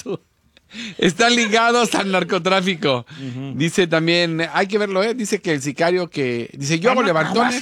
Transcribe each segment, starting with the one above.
tú. Están ligados al narcotráfico. Dice también, hay que verlo, dice que el sicario dice, yo hago levantones.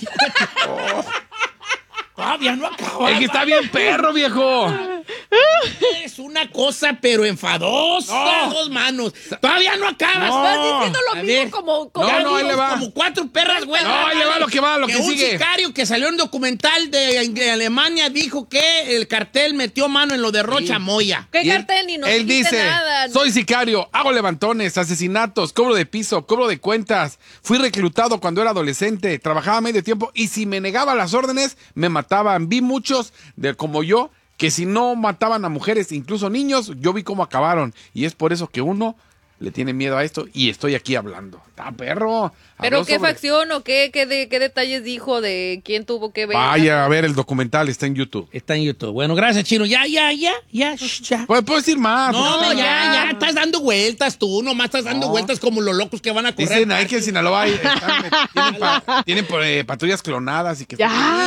Todavía no acaba. El que está bien perro, viejo. Es una cosa, pero enfadosa. Dos manos. Todavía no acabas. Estás diciendo lo mismo como No, ahí le va. Como 4 perras, güey. No, ahí le va lo que sigue. Un sicario que salió en un documental de Alemania dijo que el cartel metió mano en lo de Rocha Moya. ¿Qué cartel? Ni nos Él dijiste dice, nada. soy sicario, hago levantones, asesinatos, cobro de piso, cobro de cuentas. Fui reclutado cuando era adolescente, trabajaba medio tiempo y si me negaba las órdenes, me mataban. Vi muchos como yo que si no mataban a mujeres, incluso niños, yo vi cómo acabaron. Y es por eso que uno le tiene miedo a esto y estoy aquí hablando. ¡Está perro! ¿Pero qué facción o qué detalles dijo de quién tuvo que ver? Vaya a ver el documental, está en YouTube. Está en YouTube. Bueno, gracias, Chino. Ya. Puedo decir más. No, ya. Estás dando vueltas tú. Nomás estás dando vueltas como los locos que van a correr. Dicen ahí que en Sinaloa tienen patrullas clonadas y que... Ya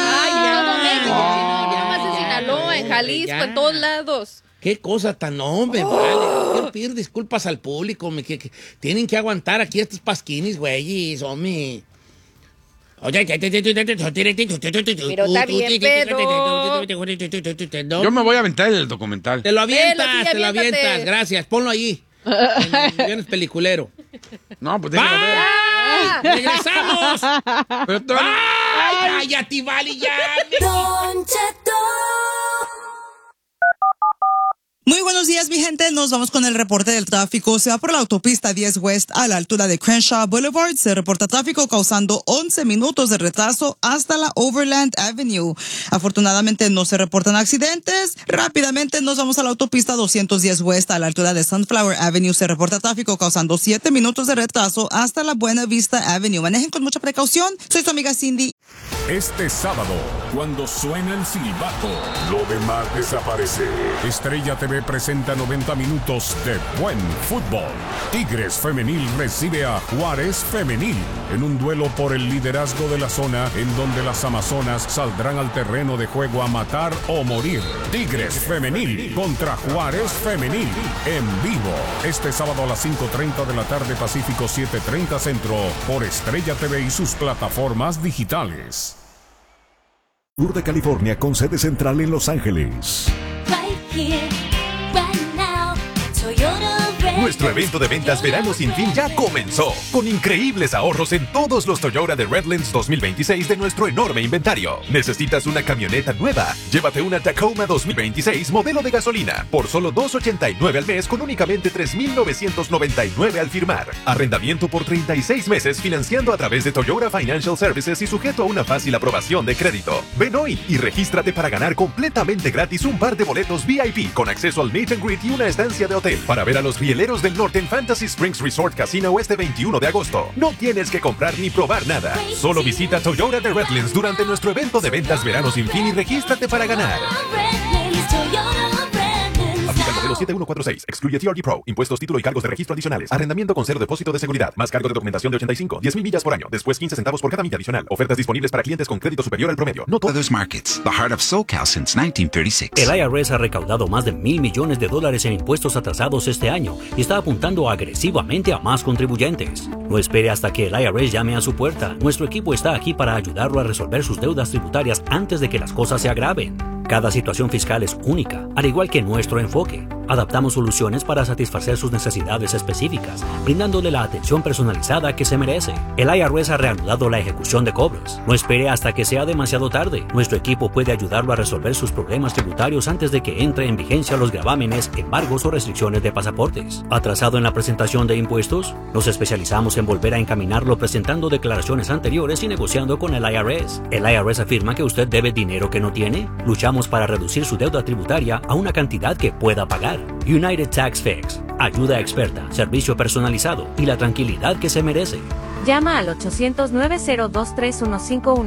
más en Sinaloa, en Jalisco, en todos lados. Qué cosa tan hombre, vale. Quiero pedir disculpas al público, que tienen que aguantar aquí estos pasquinis, güeyes, hombre. Oye, pero está bien, pero... Yo me voy a aventar el documental. Te lo avientas. Gracias, ponlo ahí. Vienes peliculero. No, pues déjalo ver. ¡Regresamos! ¡Ay, ya, Tivali, ya! Don Cheto. Muy buenos días, mi gente. Nos vamos con el reporte del tráfico. Se va por la autopista 10 West a la altura de Crenshaw Boulevard. Se reporta tráfico causando 11 minutos de retraso hasta la Overland Avenue. Afortunadamente no se reportan accidentes. Rápidamente nos vamos a la autopista 210 West a la altura de Sunflower Avenue. Se reporta tráfico causando 7 minutos de retraso hasta la Buena Vista Avenue. Manejen con mucha precaución. Soy su amiga Cindy. Este sábado, cuando suena el silbato, lo demás desaparece. Estrella TV presenta 90 minutos de buen fútbol. Tigres Femenil recibe a Juárez Femenil en un duelo por el liderazgo de la zona en donde las amazonas saldrán al terreno de juego a matar o morir. Tigres Femenil contra Juárez Femenil en vivo. Este sábado a las 5:30 de la tarde Pacífico 7:30 Centro por Estrella TV y sus plataformas digitales. Sur de California con sede central en Los Ángeles. Nuestro evento de ventas Verano Sin Fin ya comenzó, con increíbles ahorros en todos los Toyota de Redlands 2026 de nuestro enorme inventario. ¿Necesitas una camioneta nueva? Llévate una Tacoma 2026 modelo de gasolina por solo $289 al mes con únicamente $3,999 al firmar. Arrendamiento por 36 meses financiando a través de Toyota Financial Services y sujeto a una fácil aprobación de crédito. Ven hoy y regístrate para ganar completamente gratis un par de boletos VIP con acceso al meet and greet y una estancia de hotel para ver a los rieleros del norte en Fantasy Springs Resort Casino este 21 de agosto. No tienes que comprar ni probar nada. Solo visita Toyota de Redlands durante nuestro evento de ventas Verano Sin Fin y regístrate para ganar. Aplica el modelo 7146. Excluye TRD Pro. Impuestos, título y cargos de registro adicionales. Arrendamiento con cero depósito de seguridad. Más cargo de documentación de 85. 10,000 millas por año. Después 15 centavos por cada milla adicional. Ofertas disponibles para clientes con crédito superior al promedio. No Others Markets, the heart of SoCal since 1936. El IRS ha recaudado más de $1,000 millones en impuestos atrasados este año y está apuntando agresivamente a más contribuyentes. No espere hasta que el IRS llame a su puerta. Nuestro equipo está aquí para ayudarlo a resolver sus deudas tributarias antes de que las cosas se agraven. Cada situación fiscal es única, al igual que nuestro enfoque. Adaptamos soluciones para satisfacer sus necesidades específicas, brindándole la atención personalizada que se merece. El IRS ha reanudado la ejecución de cobros. No espere hasta que sea demasiado tarde. Nuestro equipo puede ayudarlo a resolver sus problemas tributarios antes de que entre en vigencia los gravámenes, embargos o restricciones de pasaportes. ¿Atrasado en la presentación de impuestos? Nos especializamos en volver a encaminarlo presentando declaraciones anteriores y negociando con el IRS. El IRS afirma que usted debe dinero que no tiene. Luchamos para reducir su deuda tributaria a una cantidad que pueda pagar. United Tax Fix. Ayuda experta, servicio personalizado y la tranquilidad que se merece. Llama al 800-902-3151.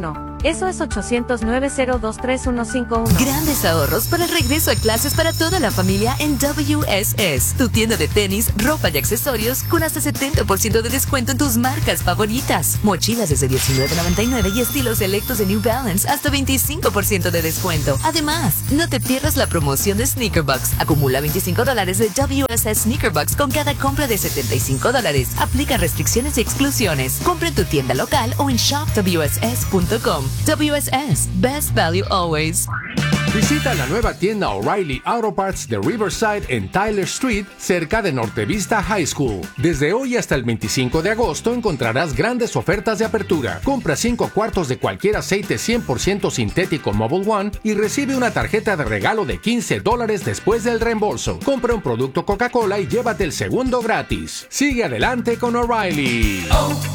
Eso es 800-902-3151. Grandes ahorros para el regreso a clases para toda la familia en WSS. Tu tienda de tenis, ropa y accesorios con hasta 70% de descuento en tus marcas favoritas. Mochilas desde $19.99 y estilos selectos de New Balance hasta 25% de descuento. Además, no te pierdas la promoción de Sneaker Bucks. Acumula $25 de WSS Sneaker Bucks con cada compra de $75. Aplica restricciones y exclusiones. Compra en tu tienda local o en shopwss.com. WSS, best value always. Visita la nueva tienda O'Reilly Auto Parts de Riverside en Tyler Street, cerca de Norte Vista High School. Desde hoy hasta el 25 de agosto encontrarás grandes ofertas de apertura. Compra 5 cuartos de cualquier aceite 100% sintético Mobil One y recibe una tarjeta de regalo de $15 después del reembolso. Compra un producto Coca-Cola y llévate el segundo gratis. Sigue adelante con O'Reilly.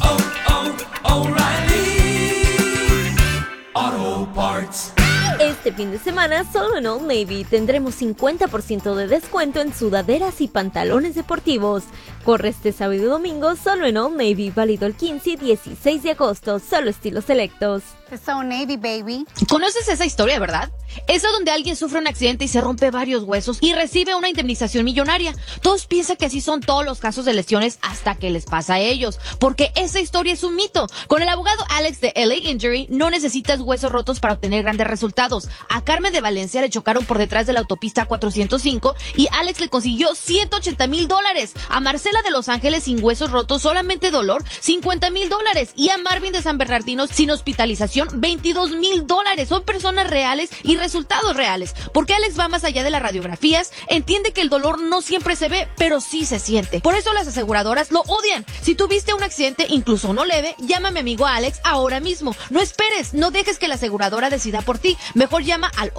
O'Reilly Auto Parts. Este fin de semana, solo en Old Navy, tendremos 50% de descuento en sudaderas y pantalones deportivos. Corre este sábado y domingo solo en Old Navy, válido el 15 y 16 de agosto, solo estilos selectos. It's Old Navy, baby. ¿Conoces esa historia, verdad? Esa donde alguien sufre un accidente y se rompe varios huesos y recibe una indemnización millonaria. Todos piensan que así son todos los casos de lesiones hasta que les pasa a ellos, porque esa historia es un mito. Con el abogado Alex de LA Injury no necesitas huesos rotos para obtener grandes resultados. A Carmen de Valencia le chocaron por detrás de la autopista 405 y Alex le consiguió $180,000. A Marcela de Los Ángeles sin huesos rotos, solamente dolor, $50,000. Y a Marvin de San Bernardino sin hospitalización, $22,000. Son personas reales y resultados reales, porque Alex va más allá de las radiografías, entiende que el dolor no siempre se ve, pero sí se siente. Por eso las aseguradoras lo odian. Si tuviste un accidente, incluso uno leve, llama a mi amigo Alex ahora mismo. No esperes, no dejes que la aseguradora decida por ti. Mejor llama al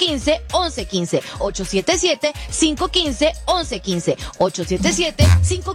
877-515-1115. 877-515-1115. 877-515